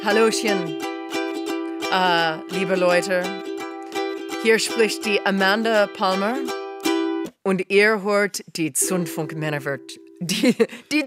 Hallochen, liebe Leute. Hier spricht die Amanda Palmer und ihr hört die Zündfunk-Männerwirtschaft. Die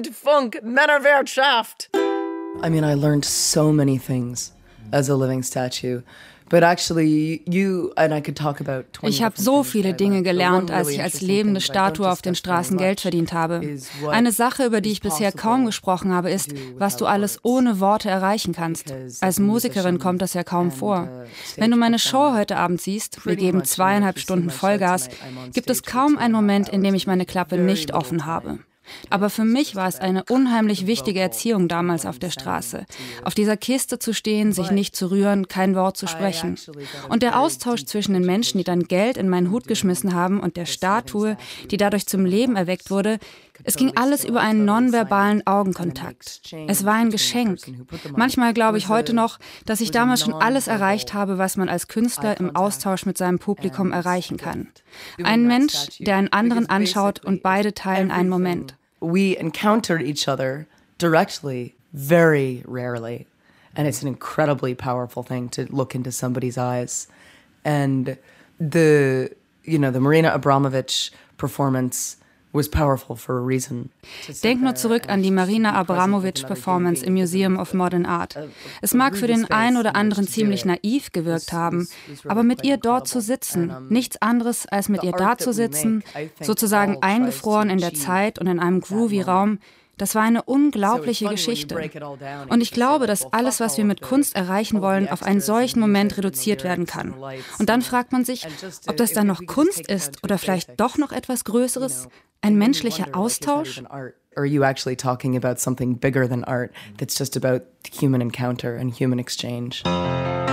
Zündfunk-Männerwirtschaft. I mean, I learned so many things as a living statue. But actually, you and I could talk about 20 Ich habe so viele Dinge gelernt, als ich als lebende Statue auf den Straßen Geld verdient habe. Eine Sache, über die ich bisher kaum gesprochen habe, ist, was du alles ohne Worte erreichen kannst. Als Musikerin kommt das ja kaum vor. Wenn du meine Show heute Abend siehst, wir geben 2,5 Stunden Vollgas, gibt es kaum einen Moment, in dem ich meine Klappe nicht offen habe. Aber für mich war es eine unheimlich wichtige Erziehung damals auf der Straße. Auf dieser Kiste zu stehen, sich nicht zu rühren, kein Wort zu sprechen. Und der Austausch zwischen den Menschen, die dann Geld in meinen Hut geschmissen haben, und der Statue, die dadurch zum Leben erweckt wurde, es ging alles über einen nonverbalen Augenkontakt. Es war ein Geschenk. Manchmal glaube ich heute noch, dass ich damals schon alles erreicht habe, was man als Künstler im Austausch mit seinem Publikum erreichen kann. Ein Mensch, der einen anderen anschaut und beide teilen einen Moment. We encountered each other directly, very rarely. And it's an incredibly powerful thing to look into somebody's eyes. And the Marina Abramović performance was powerful for a reason. Denk nur zurück an die Marina Abramović-Performance im Museum of Modern Art. Es mag für den einen oder anderen ziemlich naiv gewirkt haben, aber mit ihr dort zu sitzen, nichts anderes als mit ihr da zu sitzen, sozusagen eingefroren in der Zeit und in einem groovy Raum, das war eine unglaubliche Geschichte. Und ich glaube, dass alles, was wir mit Kunst erreichen wollen, auf einen solchen Moment reduziert werden kann. Und dann fragt man sich, ob das dann noch Kunst ist oder vielleicht doch noch etwas Größeres? Ein menschlicher Austausch? Or are you actually talking about something bigger than art that's just about human encounter and human exchange?